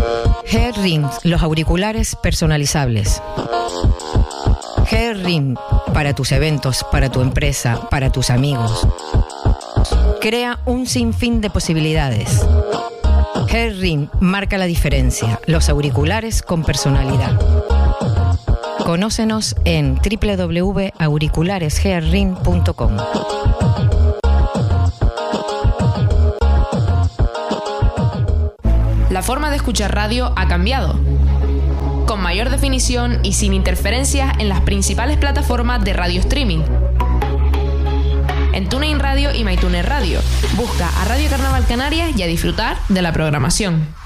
G-Ring, los auriculares personalizables. G-Ring, para tus eventos, para tu empresa, para tus amigos. Crea un sinfín de posibilidades. G-Ring marca la diferencia. Los auriculares con personalidad. Conócenos en www.auricularesgrring.com. La forma de escuchar radio ha cambiado. Con mayor definición y sin interferencias en las principales plataformas de radio streaming. En TuneIn Radio y MyTuner Radio. Busca a Radio Carnaval Canarias y a disfrutar de la programación.